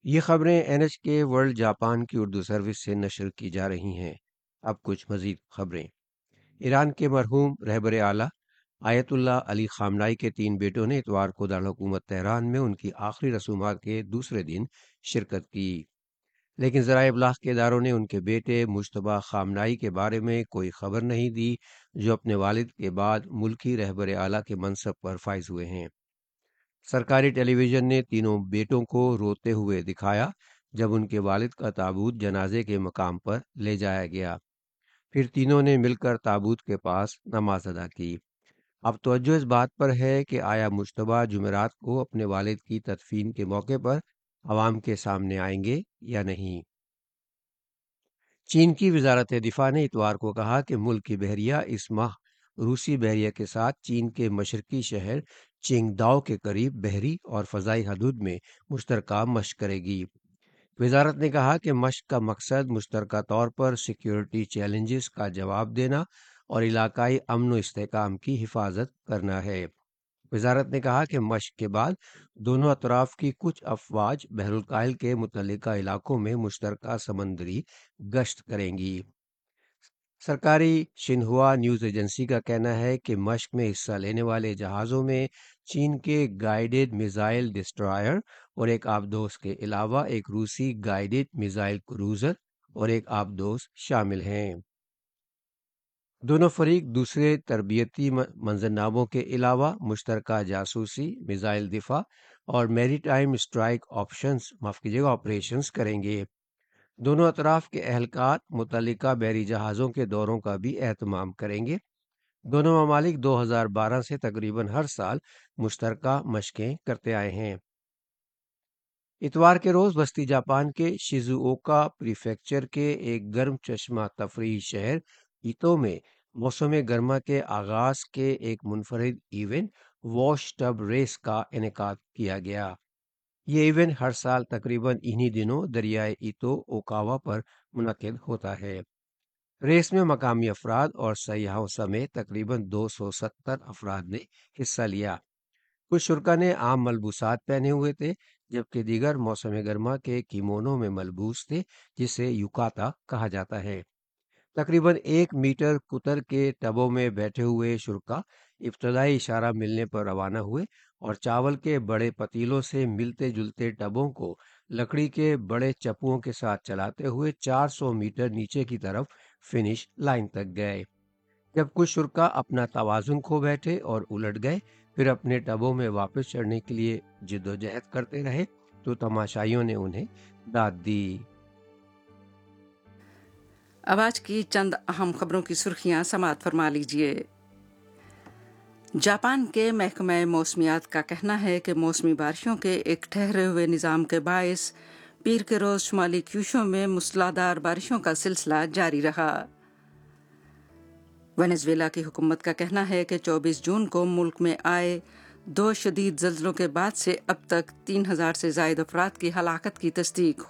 یہ خبریں NHK world Japan کی اردو سروس سے نشر کی جا رہی ہیں۔ اب کچھ مزید خبریں۔ ایران کے مرحوم رہبر اعلیٰ آیت اللہ علی خامنائی کے 3 بیٹوں نے اتوار کو دارالحکومت تہران میں ان کی آخری رسومات کے دوسرے دن شرکت کی، لیکن ذرائع ابلاغ کے اداروں نے ان کے بیٹے مجتبیٰ خامنائی کے بارے میں کوئی خبر نہیں دی، جو اپنے والد کے بعد ملکی رہبر اعلیٰ کے منصب پر فائز ہوئے ہیں۔ سرکاری ٹیلی ویژن نے تینوں بیٹوں کو روتے ہوئے دکھایا جب ان کے والد کا تابوت جنازے کے مقام پر لے جایا گیا، پھر تینوں نے مل کر تابوت کے پاس نماز ادا کی۔ اب توجہ اس بات پر ہے کہ آیا مجتبیٰ جمعرات کو اپنے والد کی تدفین کے موقع پر عوام کے سامنے آئیں گے یا نہیں۔ چین کی وزارت دفاع نے اتوار کو کہا کہ ملک کی بحریہ اس ماہ روسی بحریہ کے ساتھ چین کے مشرقی شہر چینگداؤ کے قریب بحری اور فضائی حدود میں مشترکہ مشق کرے گی۔ وزارت نے کہا کہ مشق کا مقصد مشترکہ طور پر سیکیورٹی چیلنجز کا جواب دینا اور علاقائی امن و استحکام کی حفاظت کرنا ہے۔ وزارت نے کہا کہ مشق کے بعد دونوں اطراف کی کچھ افواج بحر الکاہل کے متعلقہ علاقوں میں مشترکہ سمندری گشت کریں گی۔ سرکاری شنہوا نیوز ایجنسی کا کہنا ہے کہ مشق میں حصہ لینے والے جہازوں میں چین کے گائیڈڈ میزائل ڈسٹرائر اور ایک آبدوز کے علاوہ ایک روسی گائیڈڈ میزائل کروزر اور ایک آبدوز شامل ہیں۔ دونوں فریق دوسرے تربیتی منظرناموں کے علاوہ مشترکہ جاسوسی، میزائل دفاع اور میری ٹائم اسٹرائک آپریشنز کریں گے۔ دونوں اطراف کے اہلکار متعلقہ بحری جہازوں کے دوروں کا بھی اہتمام کریں گے۔ دونوں ممالک 2012 سے تقریباً ہر سال مشترکہ مشقیں کرتے آئے ہیں۔ اتوار کے روز وسطی جاپان کے شیزووکا پریفیکچر کے ایک گرم چشمہ تفریحی شہر ایتو میں موسم گرما کے آغاز کے ایک منفرد ایونٹ واش ٹب ریس کا انعقاد کیا گیا۔ یہ ایونٹ ہر سال تقریباً انہی دنوں دریائے ایتو اوکاوا پر منعقد ہوتا ہے۔ ریس میں مقامی افراد اور سیاحوں سمیت تقریباً 270 افراد نے حصہ لیا۔ کچھ شرکا نے عام ملبوسات پہنے ہوئے تھے، جبکہ دیگر موسم گرما کے کیمونو میں ملبوس تھے، جسے یوکاتا کہا جاتا ہے۔ تقریباً 1 میٹر قطر کے ٹبوں میں بیٹھے ہوئے شرکا ابتدائی اشارہ ملنے پر روانہ ہوئے اور چاول کے بڑے پتیلوں سے ملتے جلتے ٹبوں کو لکڑی کے بڑے چپوؤں کے ساتھ چلاتے ہوئے 400 میٹر نیچے کی طرف فنش لائن تک گئے۔ جب کچھ شرکا اپنا توازن کھو بیٹھے اور الٹ گئے، پھر اپنے ٹبوں میں واپس چڑھنے کے لیے جدوجہد کرتے رہے تو تماشائیوں نے انہیں داد دی۔ اب آج کی چند اہم خبروں کی سرخیاں سماعت فرما لیجیے۔ جاپان کے محکمہ موسمیات کا کہنا ہے کہ موسمی بارشوں کے ایک ٹھہرے ہوئے نظام کے باعث پیر کے روز شمالی کیوشو میں موسلادھار بارشوں کا سلسلہ جاری رہا۔ وینزویلا کی حکومت کا کہنا ہے کہ 24 جون کو ملک میں آئے 2 شدید زلزلوں کے بعد سے اب تک 3000 سے زائد افراد کی ہلاکت کی تصدیق